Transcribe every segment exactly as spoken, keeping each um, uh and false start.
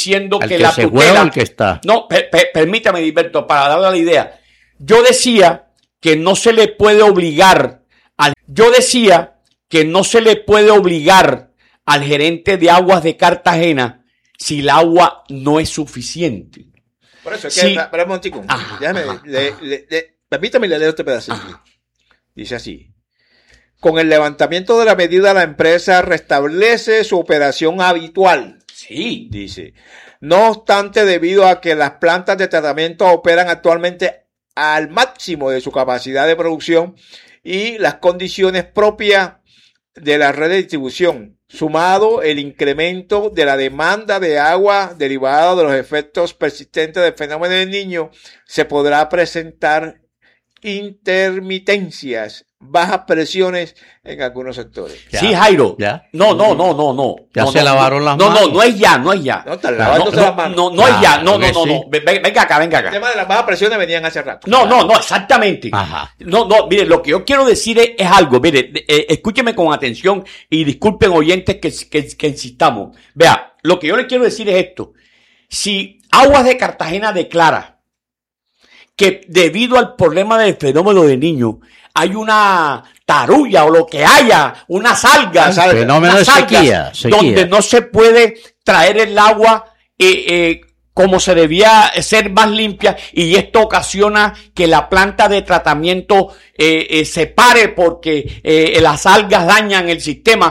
diciendo ¿Al que, que la se tutela... fue o al que está? No, per, per, permítame, Gilberto, para darle la idea. Yo decía que no se le puede obligar al... Yo decía que no se le puede obligar al gerente de aguas de Cartagena si el agua no es suficiente. Por eso es Sí. que, para un momentico, Ajá, déjame, ajá, le, ajá. le, le, permítame leer este pedacito. Ajá. Dice así: con el levantamiento de la medida, la empresa restablece su operación habitual. Sí. Dice, no obstante, debido a que las plantas de tratamiento operan actualmente al máximo de su capacidad de producción y las condiciones propias de la red de distribución, sumado el incremento de la demanda de agua derivada de los efectos persistentes del fenómeno del Niño, se podrá presentar intermitencias, bajas presiones en algunos sectores. Ya, Sí, Jairo. ya. No, no, no, no, no. Ya no, se no, lavaron las no, manos. No, no, no es ya, no es ya. No, están No, lavándose no, las manos. no, no es ya. No, Claro no, que no, sí. no. Ven- Venga acá, venga El acá. tema de las bajas presiones venían hace rato. No, no, no, exactamente. Ajá. No, no, mire, lo que yo quiero decir es, es algo, mire, eh, escúcheme con atención y disculpen oyentes que, que, que insistamos. Vea, lo que yo le quiero decir es esto. Si Aguas de Cartagena declara que debido al problema del fenómeno del Niño hay una tarulla o lo que haya, unas algas, Las algas. Fenómeno de unas algas sequía, sequía. donde no se puede traer el agua eh, eh, como se debía ser más limpia, y esto ocasiona que la planta de tratamiento eh, eh, se pare porque eh, las algas dañan el sistema.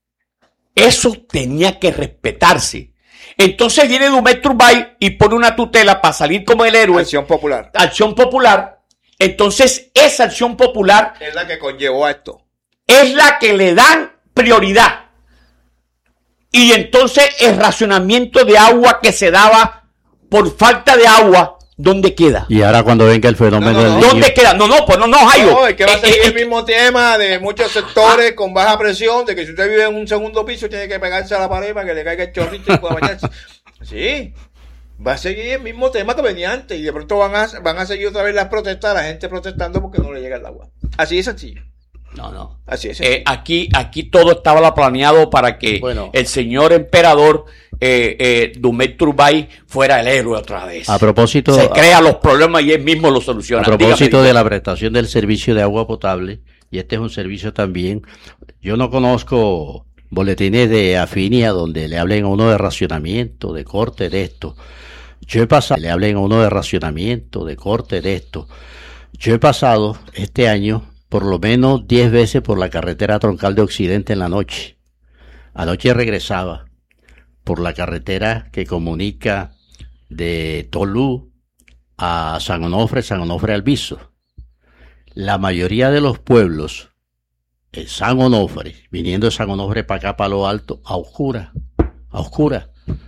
Eso tenía que respetarse. Entonces viene Dumet Turbay y pone una tutela para salir como el héroe. Acción popular. Acción popular. Entonces esa acción popular Es la que conllevó a esto. es la que le dan prioridad. Y entonces el racionamiento de agua que se daba por falta de agua, ¿dónde queda? Y ahora cuando venga el fenómeno No, no, del no. niño. ¿Dónde queda? No, no, pues no, no, Jairo. No, es que va a Eh, seguir eh, el mismo tema de muchos sectores con baja presión, de que si usted vive en un segundo piso tiene que pegarse a la pared para que le caiga el chorrito y pueda bañarse. Sí, va a seguir el mismo tema que venía antes, y de pronto van a, van a seguir otra vez las protestas, la gente protestando porque no le llega el agua. Así de sencillo. No, no. Así de sencillo. Eh, aquí, aquí todo estaba planeado para que Bueno. el señor emperador eh, eh, Dumet Turbay fuera el héroe otra vez. A propósito, Se crea los problemas y él mismo los soluciona. a propósito Dígame. de la prestación del servicio de agua potable, y este es un servicio también, yo no conozco boletines de Afinia donde le hablen a uno de racionamiento, de corte de esto. Yo he pasado, le hablen a uno de racionamiento, de corte de esto. Yo he pasado este año por lo menos diez veces por la carretera troncal de Occidente en la noche. Anoche regresaba por la carretera que comunica de Tolú a San Onofre, San Onofre Alviso. La mayoría de los pueblos en San Onofre, viniendo de San Onofre para acá, para lo alto, a oscura, a oscura.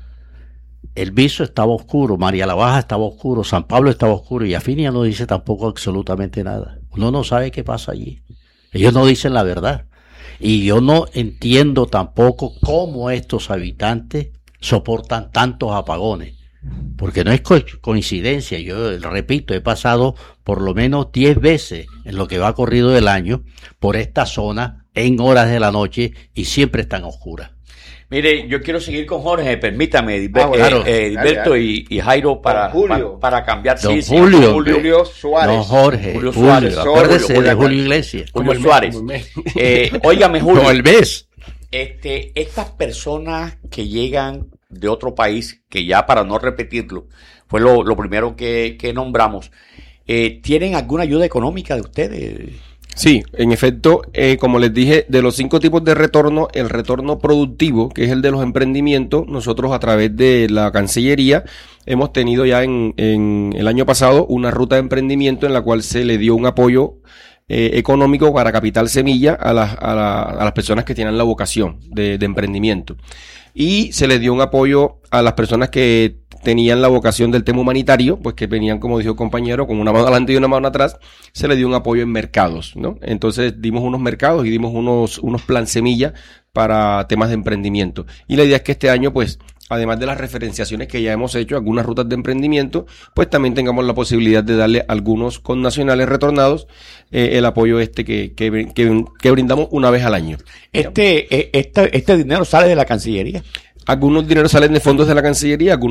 El Viso estaba oscuro, María la Baja estaba oscuro, San Pablo estaba oscuro, y Afinia no dice tampoco absolutamente nada. Uno no sabe qué pasa allí. Ellos no dicen la verdad. Y yo no entiendo tampoco cómo estos habitantes soportan tantos apagones. Porque no es co- coincidencia, yo repito, he pasado por lo menos diez veces en lo que va corrido del año por esta zona en horas de la noche y siempre están oscuras. Mire, yo quiero seguir con Jorge, permítame, Dilber- Ah, bueno. eh, eh, Dilberto Dale, y, y Jairo para, Don Julio. para, para cambiar. Don Sí, sí, Julio. Julio, Julio Suárez. No, Jorge, Julio Julio, Suárez. acuérdese Julio, de Julio. Julio Iglesias. Julio el mes, Suárez. como el mes. Eh, óigame, Julio. No, el mes. Este, estas personas que llegan de otro país, que ya para no repetirlo, fue lo, lo primero que, que nombramos, eh, ¿tienen alguna ayuda económica de ustedes? Sí, en efecto, eh, como les dije, de los cinco tipos de retorno, el retorno productivo, que es el de los emprendimientos, nosotros a través de la Cancillería hemos tenido ya en, en el año pasado una ruta de emprendimiento en la cual se le dio un apoyo eh, económico para capital semilla a las, a, la, a las personas que tienen la vocación de, de emprendimiento. Y se les dio un apoyo a las personas que tenían la vocación del tema humanitario, pues que venían, como dijo el compañero, con una mano adelante y una mano atrás, se les dio un apoyo en mercados, ¿no? Entonces dimos unos mercados y dimos unos, unos plan semilla para temas de emprendimiento. Y la idea es que este año, pues, además de las referenciaciones que ya hemos hecho, algunas rutas de emprendimiento, pues también tengamos la posibilidad de darle a algunos connacionales retornados eh, el apoyo este que, que, que, que brindamos una vez al año. Este, eh, este, este dinero sale de la Cancillería. Algunos dineros salen de fondos de la Cancillería, algunos